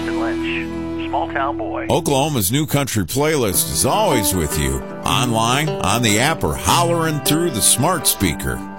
Preston Lynch, Small Town Boy. Oklahoma's New Country playlist is always with you, online, on the app, or hollering through the smart speaker.